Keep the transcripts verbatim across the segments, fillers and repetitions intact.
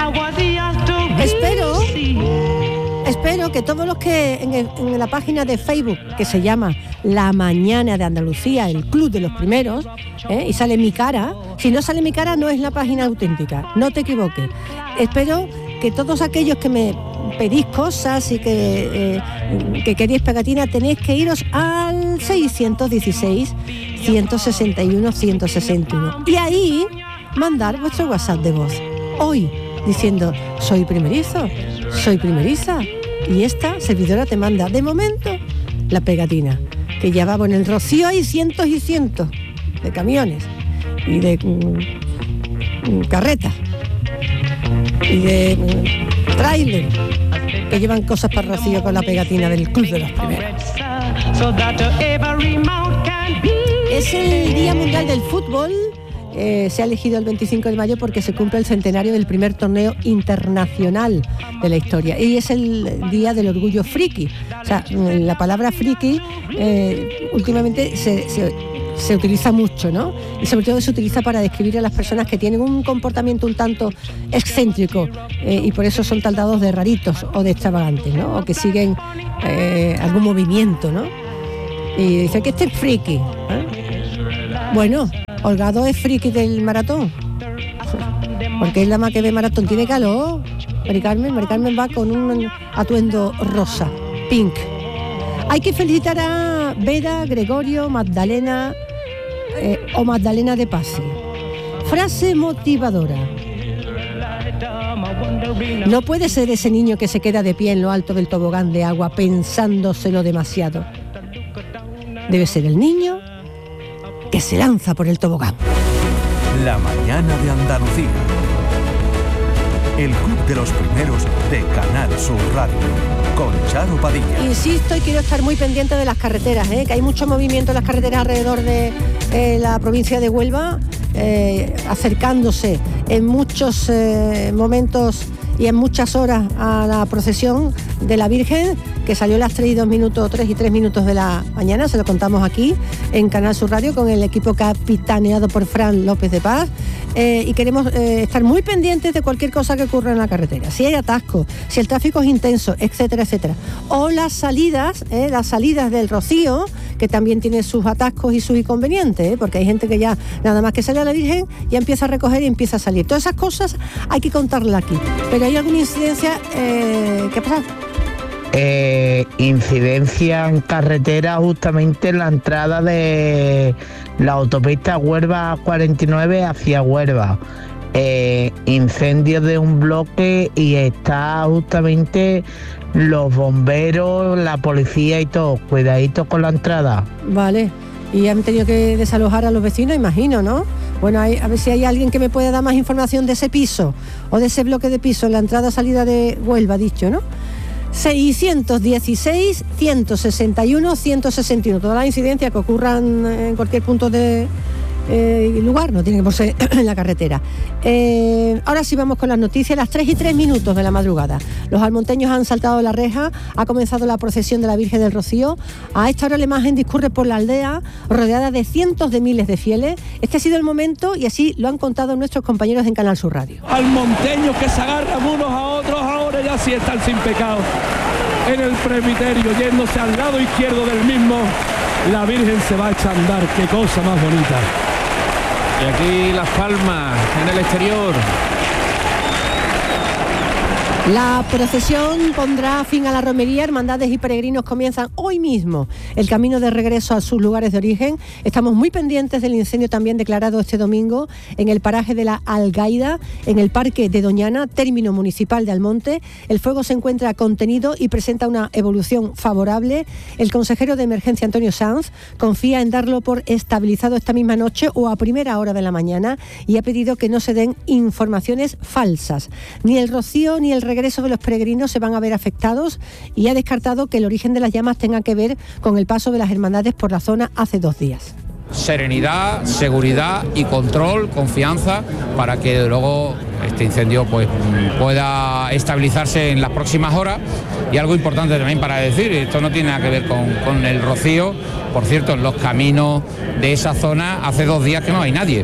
Espero, espero que todos los que en, el, en la página de Facebook, que se llama La Mañana de Andalucía, el Club de los Primeros, ¿eh? y sale mi cara, si no sale mi cara no es la página auténtica, no te equivoques. Espero que todos aquellos que me pedís cosas y que, eh, que queréis pegatina, tenéis que iros al seiscientos dieciséis, ciento sesenta y uno, ciento sesenta y uno y ahí mandar vuestro WhatsApp de voz hoy diciendo soy primerizo, soy primeriza, y esta servidora te manda de momento la pegatina, que ya va en el Rocío, hay cientos y cientos de camiones y de mm, carretas y de mm, tráiler que llevan cosas para Rocío con la pegatina del Club de los Primeros. Es el Día Mundial del Fútbol. Eh, se ha elegido el veinticinco de mayo porque se cumple el centenario del primer torneo internacional de la historia, y es el día del orgullo friki. O sea, la palabra friki eh, últimamente se, se, se utiliza mucho, ¿no? Y sobre todo se utiliza para describir a las personas que tienen un comportamiento un tanto excéntrico eh, y por eso son taldados de raritos o de extravagantes, ¿no? O que siguen eh, algún movimiento, ¿no? Y dice que este es friki, ¿eh? Bueno, Holgado es friki del maratón, porque es la más que ve maratón, tiene calor. Mari Carmen, Mari Carmen va con un atuendo rosa, pink. Hay que felicitar a Vera, Gregorio, Magdalena eh, o Magdalena de Paz. Frase motivadora: no puede ser ese niño que se queda de pie en lo alto del tobogán de agua pensándoselo demasiado. Debe ser el niño que se lanza por el tobogán. La mañana de Andalucía. El Club de los Primeros de Canal Sur Radio, con Charo Padilla. Insisto, y quiero estar muy pendiente de las carreteras, ¿eh? que hay mucho movimiento en las carreteras alrededor de eh, la provincia de Huelva, eh, acercándose en muchos eh, momentos y en muchas horas a la procesión de la Virgen, que salió a las tres y dos minutos, tres y tres minutos de la mañana. Se lo contamos aquí en Canal Sur Radio con el equipo capitaneado por Fran López de Paz, eh, y queremos eh, estar muy pendientes de cualquier cosa que ocurra en la carretera, si hay atascos, si el tráfico es intenso, etcétera, etcétera, o las salidas, eh, las salidas del Rocío, que también tiene sus atascos y sus inconvenientes, ¿eh? porque hay gente que ya nada más que sale a la Virgen ya empieza a recoger y empieza a salir. Todas esas cosas hay que contarlas aquí. Pero hay alguna incidencia, eh, ¿qué pasa? Eh, incidencia en carretera justamente en la entrada de la autopista Huelva cuarenta y nueve hacia Huelva. Eh, incendio de un bloque y está justamente los bomberos, la policía y todo. Cuidadito con la entrada. Vale, y han tenido que desalojar a los vecinos, imagino, ¿no? Bueno, hay, a ver si hay alguien que me pueda dar más información de ese piso o de ese bloque de piso en la entrada-salida de Huelva, dicho, ¿no? seiscientos dieciséis, ciento sesenta y uno, ciento sesenta y uno. Todas las incidencias que ocurran en cualquier punto de eh, lugar, no tienen que ser en la carretera. Eh, ahora sí vamos con las noticias. Las tres y tres minutos de la madrugada. Los almonteños han saltado la reja, ha comenzado la procesión de la Virgen del Rocío. A esta hora la imagen discurre por la aldea, rodeada de cientos de miles de fieles. Este ha sido el momento y así lo han contado nuestros compañeros en Canal Sur Radio. Almonteños que se agarran unos a otros, ahora ya sí están sin pecado en el presbiterio, yéndose al lado izquierdo del mismo. La Virgen se va a echar a andar, qué cosa más bonita. Y aquí Las Palmas, en el exterior. La procesión pondrá fin a la romería. Hermandades y peregrinos comienzan hoy mismo el camino de regreso a sus lugares de origen. Estamos muy pendientes del incendio también declarado este domingo en el paraje de la Algaida, en el Parque de Doñana, término municipal de Almonte. El fuego se encuentra contenido y presenta una evolución favorable. El consejero de emergencia, Antonio Sanz, confía en darlo por estabilizado esta misma noche o a primera hora de la mañana, y ha pedido que no se den informaciones falsas. Ni el rocío ni el regreso de los peregrinos se van a ver afectados, y ha descartado que el origen de las llamas tenga que ver con el paso de las hermandades por la zona hace dos días. Serenidad, seguridad y control, confianza, para que luego este incendio pues pueda estabilizarse en las próximas horas. Y algo importante también para decir, esto no tiene nada que ver con, con el rocío. Por cierto, en los caminos de esa zona hace dos días que no hay nadie.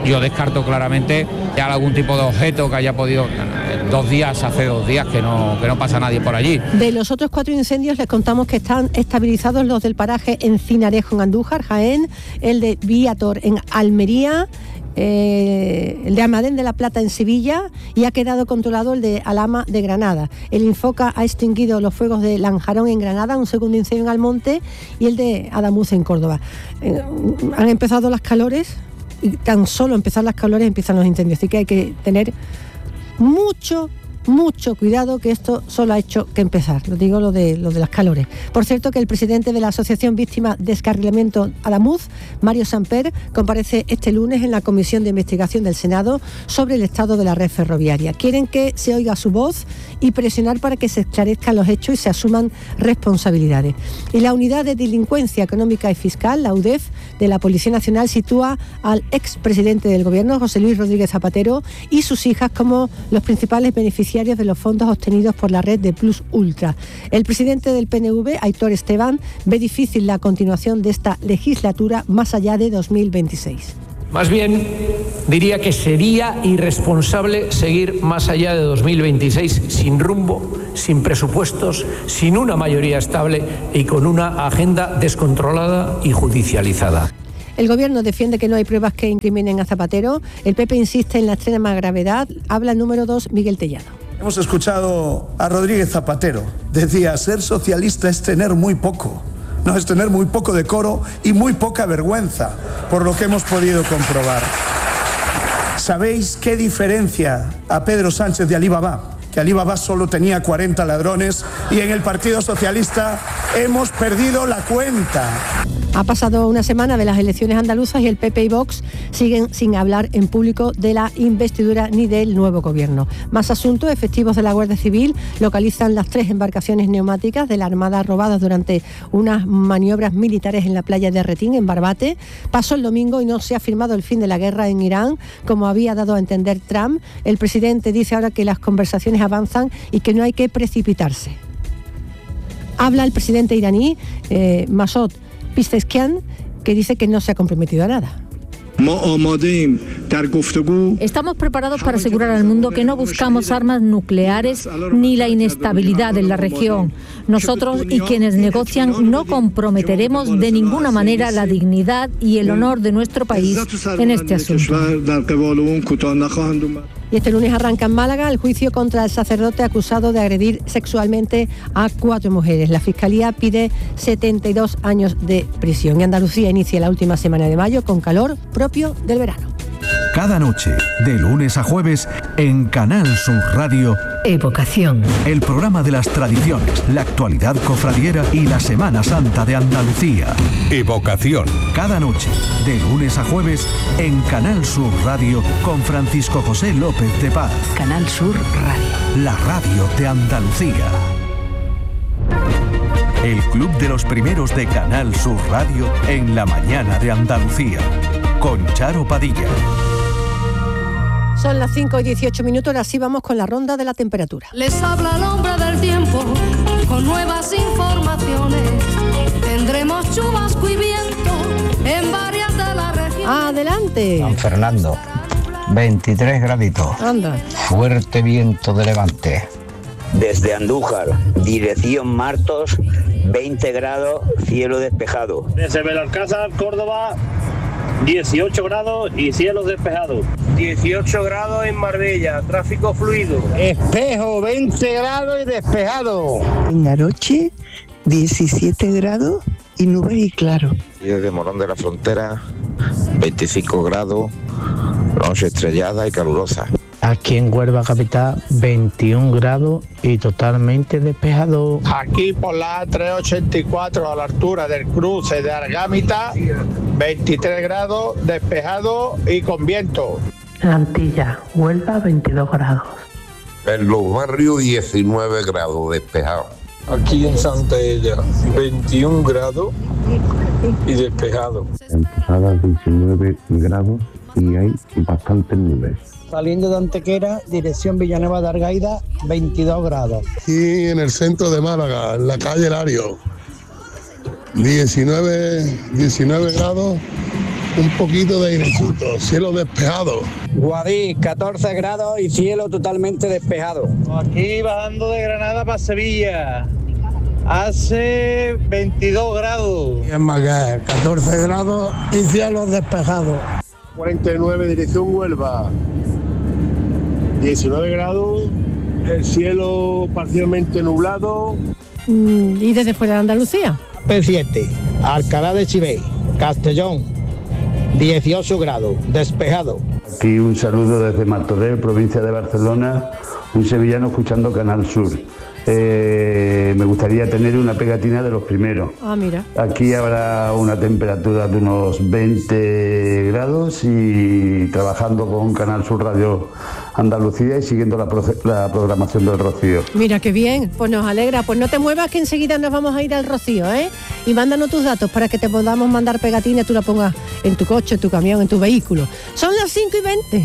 yo descarto claramente ya algún tipo de objeto que haya podido, dos días, hace dos días que no, que no pasa nadie por allí. De los otros cuatro incendios les contamos que están estabilizados los del paraje Encinarejo en Andújar, Jaén, el de Viator en Almería, Eh, el de Almadén de la Plata en Sevilla, y ha quedado controlado el de Alhama de Granada. El Infoca ha extinguido los fuegos de Lanjarón en Granada, un segundo incendio en Almonte, y el de Adamuz en Córdoba. Eh, han empezado las calores y tan solo empezar las calores empiezan los incendios, así que hay que tener mucho mucho cuidado, que esto solo ha hecho que empezar. Lo digo lo de, lo de las calores. Por cierto, que el presidente de la Asociación Víctimas de Descarrilamiento Adamuz, Mario Samper, comparece este lunes en la Comisión de Investigación del Senado sobre el estado de la red ferroviaria. Quieren que se oiga su voz y presionar para que se esclarezcan los hechos y se asuman responsabilidades. Y la Unidad de Delincuencia Económica y Fiscal, la U D E F, de la Policía Nacional, sitúa al expresidente del Gobierno, José Luis Rodríguez Zapatero, y sus hijas como los principales beneficiarios de los fondos obtenidos por la red de Plus Ultra. El presidente del P N V, Aitor Esteban, ve difícil la continuación de esta legislatura más allá de dos mil veintiséis. Más bien, diría que sería irresponsable seguir más allá de dos mil veintiséis sin rumbo, sin presupuestos, sin una mayoría estable y con una agenda descontrolada y judicializada. El Gobierno defiende que no hay pruebas que incriminen a Zapatero. El P P insiste en la extrema gravedad. Habla el número dos, Miguel Tellado. Hemos escuchado a Rodríguez Zapatero. Decía, ser socialista es tener muy poco. No, es tener muy poco decoro y muy poca vergüenza, por lo que hemos podido comprobar. ¿Sabéis qué diferencia a Pedro Sánchez de Alibaba? Que Alibaba solo tenía cuarenta ladrones y en el Partido Socialista hemos perdido la cuenta. Ha pasado una semana de las elecciones andaluzas y el P P y Vox siguen sin hablar en público de la investidura ni del nuevo gobierno. Más asuntos, efectivos de la Guardia Civil localizan las tres embarcaciones neumáticas de la Armada robadas durante unas maniobras militares en la playa de Retín, en Barbate. Pasó el domingo y no se ha firmado el fin de la guerra en Irán, como había dado a entender Trump. El presidente dice ahora que las conversaciones avanzan y que no hay que precipitarse. Habla el presidente iraní, eh, Masoud Pezeshkian, que dice que no se ha comprometido a nada. Estamos preparados para asegurar al mundo que no buscamos armas nucleares ni la inestabilidad en la región. Nosotros y quienes negocian no comprometeremos de ninguna manera la dignidad y el honor de nuestro país en este asunto. Y este lunes arranca en Málaga el juicio contra el sacerdote acusado de agredir sexualmente a cuatro mujeres. La Fiscalía pide setenta y dos años de prisión. Y Andalucía inicia la última semana de mayo con calor propio del verano. Cada noche, de lunes a jueves, en Canal Sur Radio, Evocación. El programa de las tradiciones, la actualidad cofradiera y la Semana Santa de Andalucía. Evocación. Cada noche, de lunes a jueves, en Canal Sur Radio, con Francisco José López de Paz. Canal Sur Radio. La radio de Andalucía. El club de los primeros de Canal Sur Radio en la mañana de Andalucía. Con Charo Padilla. Son las cinco y dieciocho minutos, ahora sí vamos con la ronda de la temperatura. Les habla el hombre del tiempo con nuevas informaciones. Tendremos chubasco y viento en varias de las regiones. Adelante. San Fernando, veintitrés graditos. Anda. Fuerte viento de levante. Desde Andújar, dirección Martos, veinte grados, cielo despejado. Desde Belalcázar, Córdoba, dieciocho grados y cielos despejados. dieciocho grados en Marbella, tráfico fluido. Espejo, veinte grados y despejado. En Aroche, diecisiete grados y nubes y claro. Y desde Morón de la Frontera, veinticinco grados, noche estrellada y calurosa. Aquí en Huelva capital, veintiún grados y totalmente despejado. Aquí por la A trescientos ochenta y cuatro, a la altura del cruce de Argámita, veintitrés grados, despejado y con viento. Antilla, Huelva, veintidós grados. En los barrios, diecinueve grados, despejado. Aquí en Santa Ella, veintiún grados y despejado. En Posadas, diecinueve grados y hay bastantes nubes. Saliendo de Antequera, dirección Villanueva de Argaida, veintidós grados. Aquí en el centro de Málaga, en la calle Lario, diecinueve, diecinueve grados un poquito de airecito, cielo despejado. Guadix, catorce grados y cielo totalmente despejado. Aquí bajando de Granada para Sevilla. Hace veintidós grados. Y en Maguer, catorce grados y cielo despejado. cuarenta y nueve, dirección Huelva. diecinueve grados, el cielo parcialmente nublado. Mm, ¿Y desde fuera de Andalucía? P siete, Alcalá de Chivey, Castellón, dieciocho grados, despejado. Aquí un saludo desde Martorell, provincia de Barcelona, un sevillano escuchando Canal Sur. Eh, me gustaría tener una pegatina de los primeros. Ah, mira. Aquí habrá una temperatura de unos veinte grados y trabajando con Canal Sur Radio Andalucía y siguiendo la, pro- la programación del Rocío. Mira, qué bien, pues nos alegra. Pues no te muevas que enseguida nos vamos a ir al Rocío, ¿eh? Y mándanos tus datos para que te podamos mandar pegatines, tú la pongas en tu coche, en tu camión, en tu vehículo. Son las cinco y veinte.